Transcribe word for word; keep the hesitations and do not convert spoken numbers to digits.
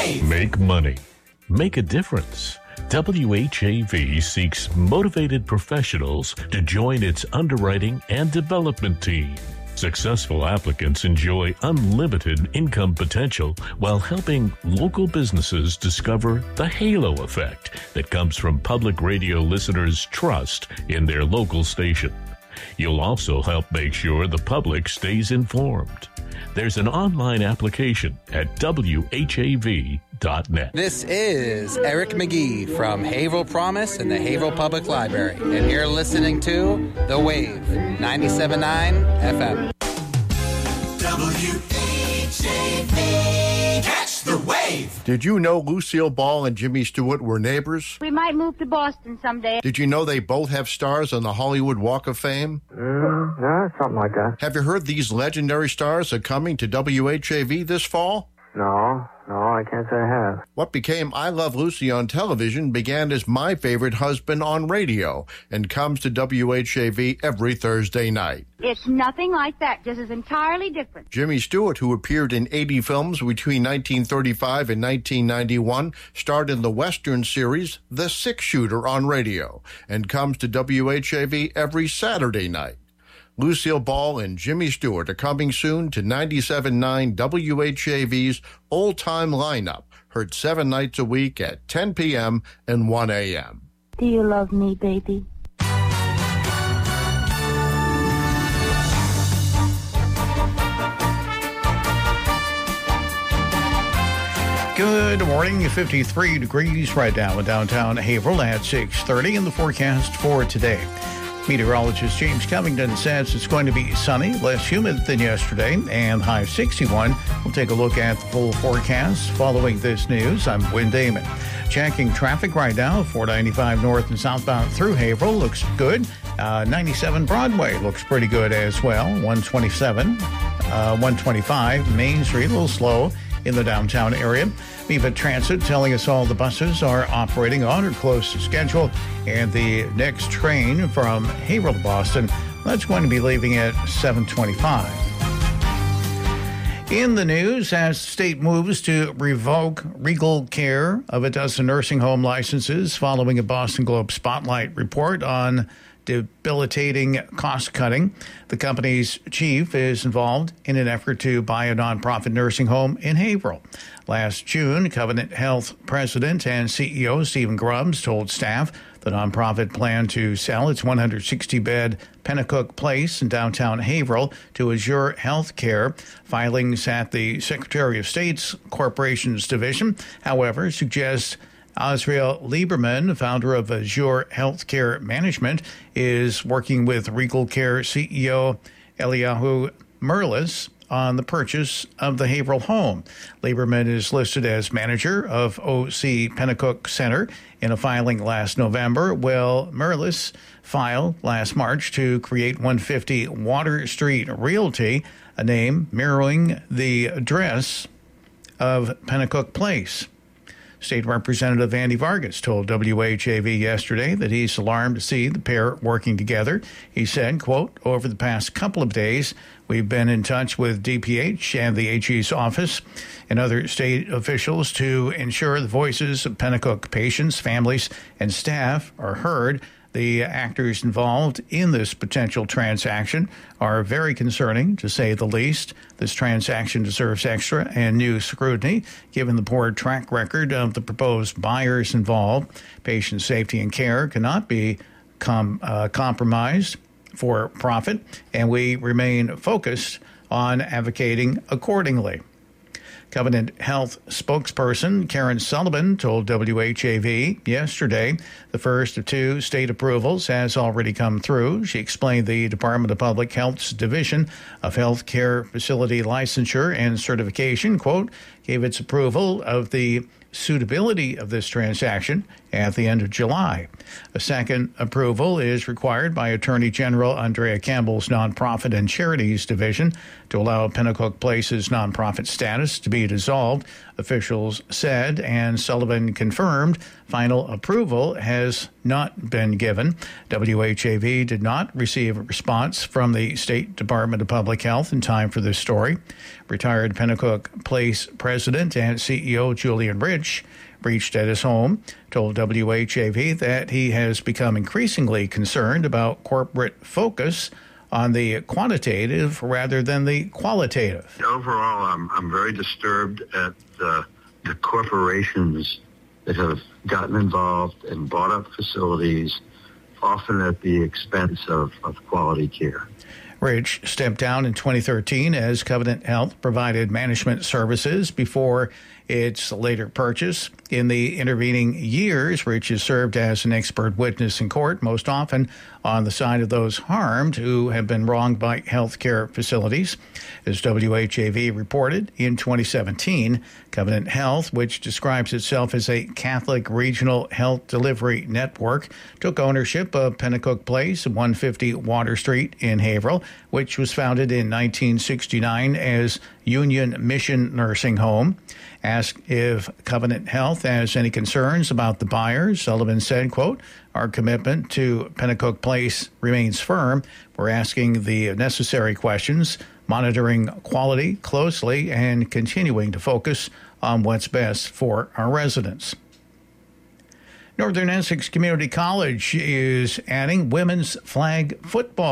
Wave. Make money. Make a difference. W H A V seeks motivated professionals to join its underwriting and development team. Successful applicants enjoy unlimited income potential while helping local businesses discover the halo effect that comes from public radio listeners' trust in their local station. You'll also help make sure the public stays informed. There's an online application at W H A V dot net. This is Eric McGee from Haverhill Promise and the Haverhill Public Library, and you're listening to The Wave, ninety-seven point nine F M. W H A V. Catch the wave. Did you know Lucille Ball and Jimmy Stewart were neighbors? We might move to Boston someday. Did you know they both have stars on the Hollywood Walk of Fame? Mm, yeah, something like that. Have you heard these legendary stars are coming to W H A V this fall? No, no, I can't say I have. What became I Love Lucy on television began as My Favorite Husband on radio and comes to W H A V every Thursday night. It's nothing like that, just as entirely different. Jimmy Stewart, who appeared in eighty films between nineteen thirty-five and nineteen ninety-one, starred in the Western series The Six Shooter on radio and comes to W H A V every Saturday night. Lucille Ball and Jimmy Stewart are coming soon to ninety-seven point nine W H A V's old-time lineup, heard seven nights a week at ten p.m. and one a.m. Do you love me, baby? Good morning, fifty-three degrees right now in downtown Haverhill at six thirty in the forecast for today. Meteorologist James Covington says it's going to be sunny, less humid than yesterday, and high sixty-one. We'll take a look at the full forecast following this news. I'm Wynn Damon. Checking traffic right now, four ninety-five north and southbound through Haverhill looks good. Uh, ninety-seven Broadway looks pretty good as well. one twenty-seven, uh, one twenty-five Main Street, a little slow in the downtown area. Viva Transit telling us all the buses are operating on or close to schedule, and the next train from Haverhill to Boston, that's going to be leaving at seven twenty-five. In the news, as the state moves to revoke Regal Care of a dozen nursing home licenses following a Boston Globe Spotlight report on debilitating cost cutting. The company's chief is involved in an effort to buy a nonprofit nursing home in Haverhill. Last June, Covenant Health president and C E O Stephen Grubbs told staff the nonprofit planned to sell its one hundred sixty bed Pennacook Place in downtown Haverhill to Azure Healthcare. Filings at the Secretary of State's Corporations Division, however, suggest Azriel Lieberman, founder of Azure Healthcare Management, is working with Regal Care C E O Eliyahu Merlis on the purchase of the Haverhill home. Lieberman is listed as manager of O C Pennacook Center in a filing last November, while Merlis filed last March to create one fifty Water Street Realty, a name mirroring the address of Pennacook Place. State Representative Andy Vargas told W H A V yesterday that he's alarmed to see the pair working together. He said, quote, over the past couple of days, we've been in touch with D P H and the A G's office and other state officials to ensure the voices of Pennacook patients, families, and staff are heard. The actors involved in this potential transaction are very concerning, to say the least. This transaction deserves extra and new scrutiny, given the poor track record of the proposed buyers involved. Patient safety and care cannot be com- uh, compromised for profit, and we remain focused on advocating accordingly. Covenant Health spokesperson Karen Sullivan told W H A V yesterday the first of two state approvals has already come through. She explained the Department of Public Health's Division of Healthcare Facility Licensure and Certification, quote, gave its approval of the suitability of this transaction at the end of July. A second approval is required by Attorney General Andrea Campbell's Nonprofit and Charities Division to allow Pinnacook Place's nonprofit status to be dissolved, officials said, and Sullivan confirmed final approval has not been given. W H A V did not receive a response from the State Department of Public Health in time for this story. Retired Pinnacook Place President and C E O Julian Rich reached at his home, told W H A V that he has become increasingly concerned about corporate focus on the quantitative rather than the qualitative. Overall, I'm, I'm very disturbed at the, the corporations that have gotten involved and bought up facilities, often at the expense of, of quality care. Ridge stepped down in twenty thirteen as Covenant Health provided management services before its later purchase. In the intervening years, Ridge has served as an expert witness in court, most often on the side of those harmed who have been wronged by health care facilities. As W H A V reported in twenty seventeen, Covenant Health, which describes itself as a Catholic regional health delivery network, took ownership of Pinnacook Place, one fifty Water Street in Haverhill, which was founded in nineteen sixty-nine as Union Mission Nursing Home. Asked if Covenant Health has any concerns about the buyers, Sullivan said, quote, "Our commitment to Pinnacook Place remains firm. We're asking the necessary questions, monitoring quality closely, and continuing to focus on what's best for our residents." Northern Essex Community College is adding women's flag football.